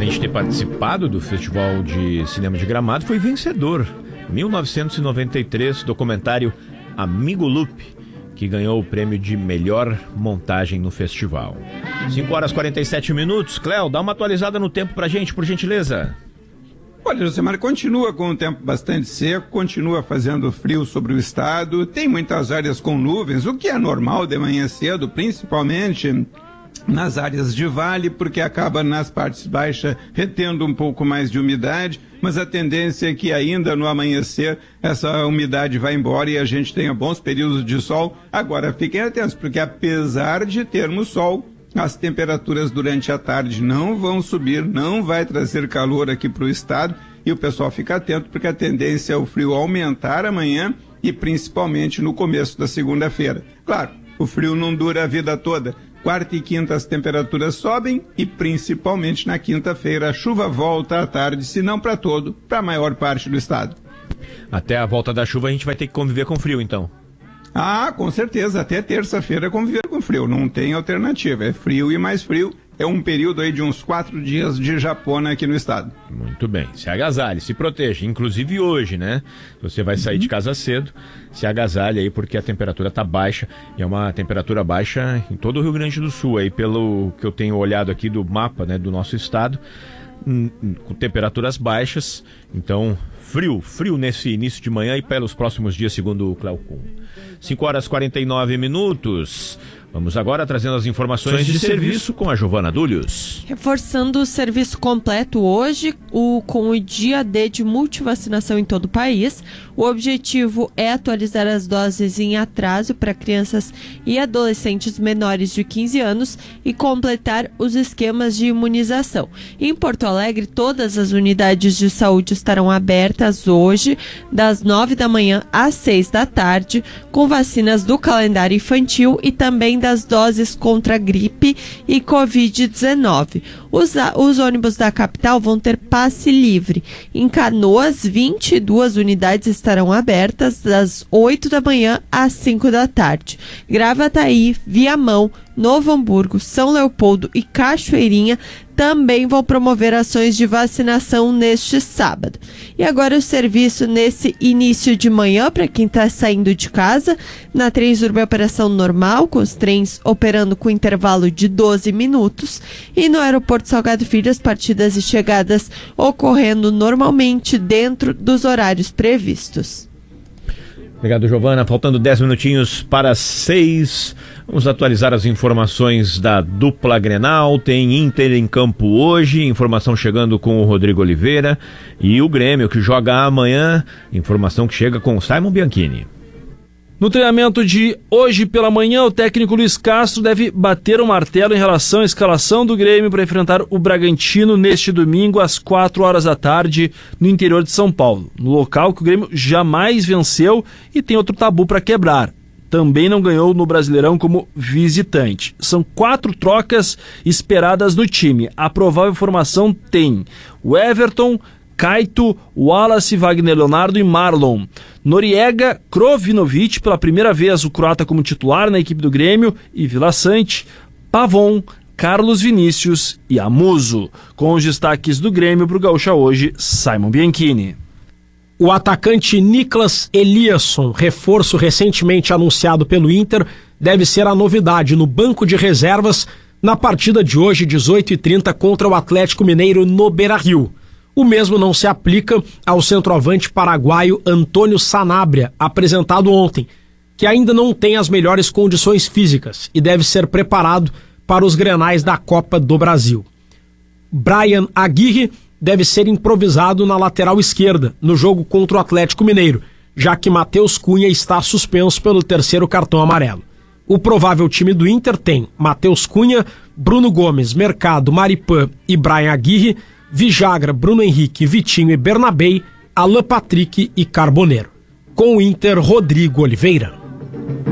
além de ter participado do Festival de Cinema de Gramado, foi vencedor. 1993, documentário Amigo Lupe, que ganhou o prêmio de melhor montagem no festival. 5h47. Cléo, dá uma atualizada no tempo pra gente, por gentileza. Olha, Josemar, continua com o tempo bastante seco, continua fazendo frio sobre o estado, tem muitas áreas com nuvens, o que é normal de manhã cedo, principalmente nas áreas de vale, porque acaba nas partes baixas retendo um pouco mais de umidade, mas a tendência é que ainda no amanhecer essa umidade vai embora e a gente tenha bons períodos de sol. Agora fiquem atentos, porque apesar de termos sol, as temperaturas durante a tarde não vão subir, não vai trazer calor aqui para o estado, e o pessoal fica atento porque a tendência é o frio aumentar amanhã e principalmente no começo da segunda-feira. Claro, o frio não dura a vida toda. Quarta e quinta as temperaturas sobem e principalmente na quinta-feira a chuva volta à tarde, se não para a maior parte do estado. Até a volta da chuva a gente vai ter que conviver com frio, então. Ah, com certeza, até terça-feira conviver com frio, não tem alternativa, é frio e mais frio, é um período aí de uns 4 dias de japona aqui no estado. Muito bem, se agasalhe, se proteja, inclusive hoje, né? Você vai sair de casa cedo, se agasalhe aí porque a temperatura tá baixa, e é uma temperatura baixa em todo o Rio Grande do Sul, aí pelo que eu tenho olhado aqui do mapa, né, do nosso estado, com temperaturas baixas, então frio nesse início de manhã e pelos próximos dias, segundo o Cleocum. 5h49. Vamos agora trazendo as informações de serviço com a Giovana Dúlios. Reforçando o serviço completo hoje, com o dia D de multivacinação em todo o país. O objetivo é atualizar as doses em atraso para crianças e adolescentes menores de 15 anos e completar os esquemas de imunização. Em Porto Alegre, todas as unidades de saúde estarão abertas hoje, das 9 da manhã às 6 da tarde, com vacinas do calendário infantil e também das doses contra gripe e Covid-19. Os ônibus da capital vão ter passe livre. Em Canoas, 22 unidades estarão abertas das 8 da manhã às 5 da tarde. Gravataí, Viamão, Novo Hamburgo, São Leopoldo e Cachoeirinha também vão promover ações de vacinação neste sábado. E agora o serviço nesse início de manhã para quem está saindo de casa. Na Transurb operação normal, com os trens operando com intervalo de 12 minutos. E no aeroporto Salgado Filho, as partidas e chegadas ocorrendo normalmente dentro dos horários previstos. Obrigado, Giovana. Faltando 10 minutinhos para 6. Vamos atualizar as informações da dupla Grenal. Tem Inter em campo hoje, informação chegando com o Rodrigo Oliveira. E o Grêmio, que joga amanhã, informação que chega com o Simon Bianchini. No treinamento de hoje pela manhã, o técnico Luiz Castro deve bater o martelo em relação à escalação do Grêmio para enfrentar o Bragantino neste domingo às 4 horas da tarde no interior de São Paulo, no local que o Grêmio jamais venceu e tem outro tabu para quebrar. Também não ganhou no Brasileirão como visitante. São 4 trocas esperadas no time. A provável formação tem o Everton, Caito, Wallace, Wagner Leonardo e Marlon. Noriega, Krovinovic, pela primeira vez o croata como titular na equipe do Grêmio, e Vila Sante, Pavon, Carlos Vinícius e Amuso. Com os destaques do Grêmio para o Gaúcha hoje, Simon Bianchini. O atacante Niklas Eliasson, reforço recentemente anunciado pelo Inter, deve ser a novidade no banco de reservas na partida de hoje, 18h30, contra o Atlético Mineiro no Beira-Rio. O mesmo não se aplica ao centroavante paraguaio Antônio Sanabria, apresentado ontem, que ainda não tem as melhores condições físicas e deve ser preparado para os grenais da Copa do Brasil. Brian Aguirre deve ser improvisado na lateral esquerda no jogo contra o Atlético Mineiro, já que Matheus Cunha está suspenso pelo 3º cartão amarelo. O provável time do Inter tem Matheus Cunha, Bruno Gomes, Mercado, Maripã e Brian Aguirre, Vijagra, Bruno Henrique, Vitinho e Bernabei, Alan Patrick e Carboneiro. Com o Inter, Rodrigo Oliveira.